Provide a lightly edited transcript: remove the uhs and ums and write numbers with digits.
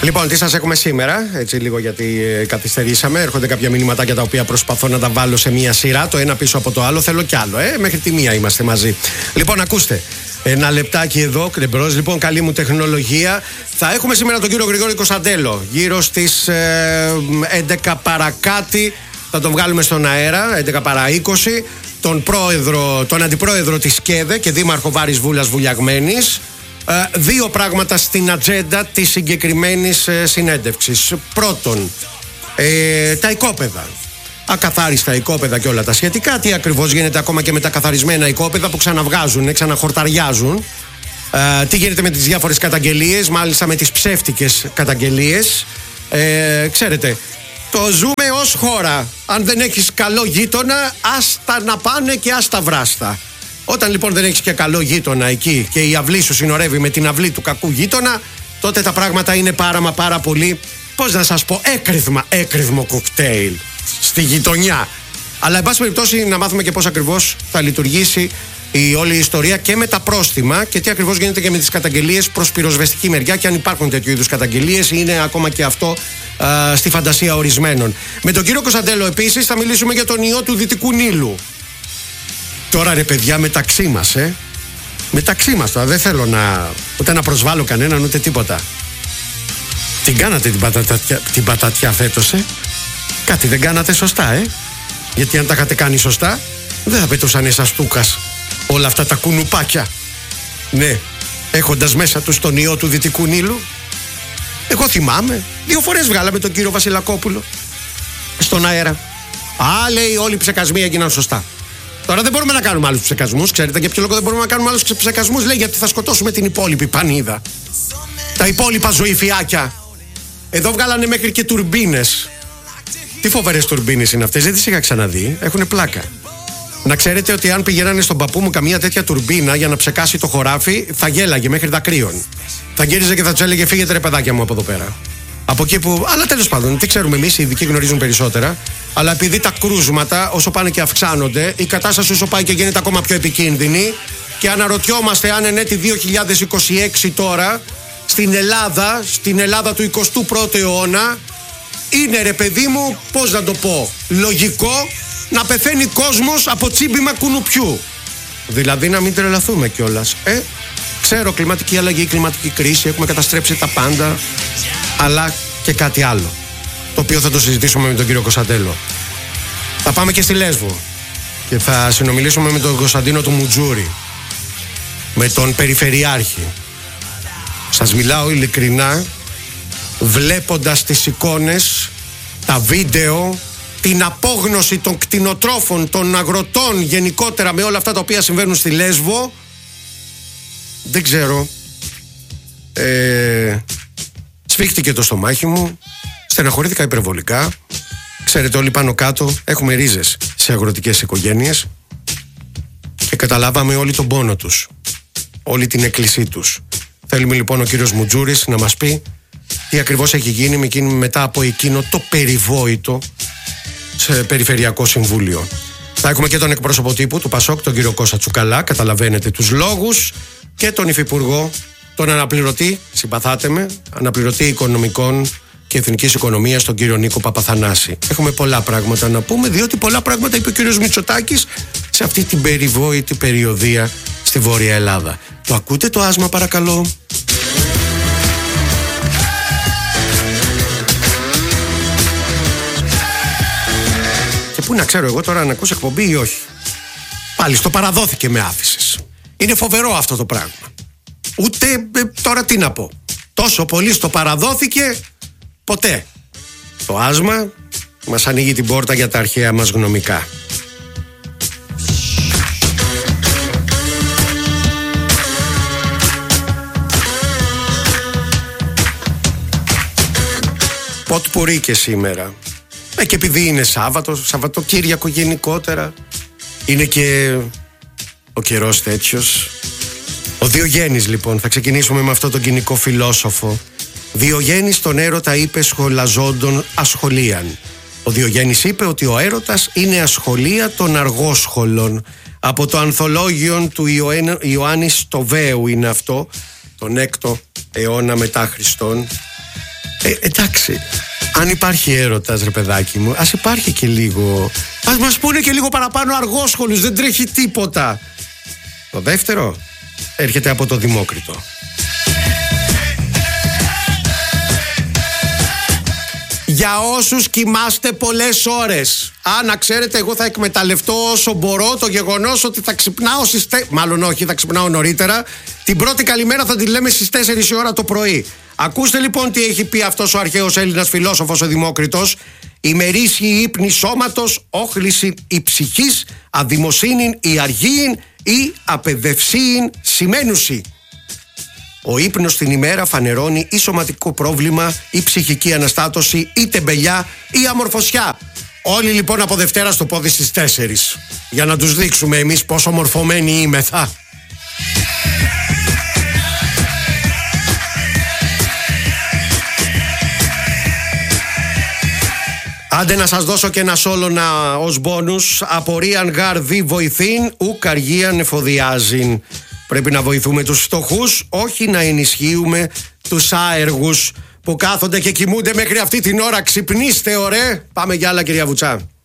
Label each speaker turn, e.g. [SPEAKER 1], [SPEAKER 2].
[SPEAKER 1] Λοιπόν, τι σας έχουμε σήμερα, έτσι λίγο γιατί καθυστερήσαμε. Έρχονται κάποια μηνύματάκια τα οποία προσπαθώ να τα βάλω σε μία σειρά, το ένα πίσω από το άλλο. Θέλω κι άλλο, μέχρι τη μία είμαστε μαζί. Λοιπόν, ακούστε. Ένα λεπτάκι εδώ, κρεμπρός. Λοιπόν, καλή μου τεχνολογία. Θα έχουμε σήμερα τον κύριο Γρηγόρη Κωνσταντέλο. Γύρω στις 11 παρά κάτι θα τον βγάλουμε στον αέρα, 11 παρά 20. Τον αντιπρόεδρο της ΚΕΔΕ και δήμαρχο Βάρης Βούλας Βουλιαγμένης. Δύο πράγματα στην ατζέντα της συγκεκριμένης συνέντευξης. Πρώτον, τα οικόπεδα. Ακαθάριστα οικόπεδα και όλα τα σχετικά. Τι ακριβώς γίνεται ακόμα και με τα καθαρισμένα οικόπεδα που ξαναβγάζουν, ξαναχορταριάζουν. Τι γίνεται με τις διάφορες καταγγελίες, μάλιστα με τις ψεύτικες καταγγελίες. Ξέρετε, το ζούμε ως χώρα. Αν δεν έχεις καλό γείτονα, άστα να πάνε και άστα βράστα. Όταν λοιπόν δεν έχεις και καλό γείτονα εκεί και η αυλή σου συνορεύει με την αυλή του κακού γείτονα, τότε τα πράγματα είναι πάρα πολύ, πώς να σας πω, έκρηθμο κοκτέιλ στη γειτονιά. Αλλά εν πάση περιπτώσει να μάθουμε και πώς ακριβώς θα λειτουργήσει η όλη η ιστορία και με τα πρόστιμα και τι ακριβώς γίνεται και με τις καταγγελίες προς πυροσβεστική μεριά και αν υπάρχουν τέτοιου είδους καταγγελίες ή είναι ακόμα και αυτό στη φαντασία ορισμένων. Με τον κύριο Κωνσταντέλο επίσης θα μιλήσουμε για τον ιό του Δυτικού Νείλου. Τώρα ρε παιδιά, μεταξύ μας, μεταξύ μας τώρα, δεν θέλω ούτε να προσβάλλω κανέναν ούτε τίποτα. Την κάνατε την πατατιά φέτος, Κάτι δεν κάνατε σωστά, Γιατί αν τα είχατε κάνει σωστά, δεν θα πετούσαν εσάς τούκας όλα αυτά τα κουνουπάκια. Ναι, έχοντας μέσα τους τον ιό του Δυτικού Νείλου. Εγώ θυμάμαι, 2 φορές βγάλαμε τον κύριο Βασιλακόπουλο στον αέρα. Λέει, όλοι οι ψεκασμοί έγιναν σωστά. Τώρα δεν μπορούμε να κάνουμε άλλους ψεκασμούς. Ξέρετε για ποιο λόγο δεν μπορούμε να κάνουμε άλλους ψεκασμούς? Λέει, γιατί θα σκοτώσουμε την υπόλοιπη πανίδα. Τα υπόλοιπα ζωηφιάκια. Εδώ βγάλανε μέχρι και τουρμπίνες. Τι φοβερές τουρμπίνες είναι αυτές, δεν τις είχα ξαναδεί. Έχουνε πλάκα. Να ξέρετε ότι αν πηγαίνανε στον παππού μου καμία τέτοια τουρμπίνα για να ψεκάσει το χωράφι, θα γέλαγε μέχρι δακρύων. Θα γύριζε και θα τους έλεγε, φύγετε ρε παιδάκια μου από εδώ πέρα. Από εκεί που. Αλλά τέλος πάντων, τι ξέρουμε εμείς, οι ειδικοί γνωρίζουν περισσότερα. Αλλά επειδή τα κρούσματα όσο πάνε και αυξάνονται, η κατάσταση όσο πάει και γίνεται ακόμα πιο επικίνδυνη και αναρωτιόμαστε αν εν έτη 2026 τώρα στην Ελλάδα του 21ου αιώνα είναι ρε παιδί μου, πώς να το πω, λογικό να πεθαίνει κόσμος από τσίμπημα κουνουπιού. Δηλαδή να μην τρελαθούμε κιόλας. Ξέρω, κλιματική αλλαγή, κλιματική κρίση, έχουμε καταστρέψει τα πάντα, αλλά και κάτι άλλο, το οποίο θα το συζητήσουμε με τον κύριο Κωνσταντέλο. Θα πάμε και στη Λέσβο και θα συνομιλήσουμε με τον Κωνσταντίνο του Μουτζούρη, με τον Περιφερειάρχη. Σας μιλάω ειλικρινά, βλέποντας τις εικόνες, τα βίντεο, την απόγνωση των κτηνοτρόφων, των αγροτών γενικότερα με όλα αυτά τα οποία συμβαίνουν στη Λέσβο, δεν ξέρω, σφίχτηκε το στομάχι μου, στεναχωρήθηκα υπερβολικά. Ξέρετε, όλοι πάνω κάτω έχουμε ρίζες σε αγροτικές οικογένειες και καταλάβαμε όλοι τον πόνο τους, όλη την έκκλησή τους. Θέλουμε λοιπόν ο κύριος Μουτζούρης να μας πει τι ακριβώς έχει γίνει μετά από εκείνο το περιβόητο σε Περιφερειακό Συμβούλιο. Θα έχουμε και τον εκπρόσωπο τύπου του ΠΑΣΟΚ, τον κύριο Κώστα Τσουκαλά, καταλαβαίνετε τους λόγους, και τον υφυπουργό, τον αναπληρωτή, συμπαθάτε με, αναπληρωτή οικονομικών και εθνικής οικονομίας, τον κύριο Νίκο Παπαθανάση. Έχουμε πολλά πράγματα να πούμε, διότι πολλά πράγματα είπε ο κύριος Μητσοτάκης σε αυτή την περιβόητη περιοδεία στη Βόρεια Ελλάδα. Το ακούτε το άσμα, παρακαλώ? Και πού να ξέρω εγώ τώρα αν ακούς εκπομπή ή όχι. Πάλι στο παραδόθηκε με άφησες. Είναι φοβερό αυτό το πράγμα. Ούτε τώρα τι να πω. Τόσο πολύ στο παραδόθηκε, ποτέ. Το άσμα μας ανοίγει την πόρτα για τα αρχαία μας γνωμικά. Ποτ πουρί και σήμερα. Και επειδή είναι Σαββατοκύριακο γενικότερα, είναι και ο καιρός τέτοιος. Ο Διογέννης λοιπόν, θα ξεκινήσουμε με αυτό τον κοινικό φιλόσοφο. Διογέννης τον έρωτα είπε σχολαζόντων ασχολίαν. Ο Διογέννης είπε ότι ο έρωτας είναι ασχολία των αργόσχολων. Από το ανθολόγιο του Ιωάννη Στοβαίου είναι αυτό, τον 6ο αιώνα μετά Χριστόν. Εντάξει, αν υπάρχει έρωτας, ρε παιδάκι μου, ας υπάρχει και λίγο. Ας μας πούνε και λίγο παραπάνω αργόσχολους, δεν τρέχει τίποτα. Το δεύτερο έρχεται από το Δημόκριτο. Για όσους κοιμάστε πολλές ώρες, να ξέρετε, εγώ θα εκμεταλλευτώ όσο μπορώ το γεγονός ότι θα ξυπνάω μάλλον όχι, θα ξυπνάω νωρίτερα. Την πρώτη καλημέρα θα τη λέμε στις 4 η ώρα το πρωί. Ακούστε λοιπόν τι έχει πει αυτός ο αρχαίος Έλληνας φιλόσοφος ο Δημόκριτος. Ημερήσιοι ύπνοι σώματος, όχληση η ψυχής, αδημοσύνην η αργίην ή απεδευσίην σημαίνουσι. Ο ύπνος την ημέρα φανερώνει ή σωματικό πρόβλημα ή ψυχική αναστάτωση ή τεμπελιά ή αμορφωσιά. Όλοι λοιπόν από Δευτέρα στο πόδι στις 4, για να τους δείξουμε εμείς πόσο μορφωμένοι είμεθα. Άντε να σας δώσω και ένα σόλωνα ως μπόνους. Απορρίαν γάρ δι βοηθήν, ου καργίαν εφοδιάζειν. Πρέπει να βοηθούμε τους φτωχούς, όχι να ενισχύουμε τους άεργους που κάθονται και κοιμούνται μέχρι αυτή την ώρα. Ξυπνήστε, ωραία. Πάμε για άλλα, κυρία Βουτσά.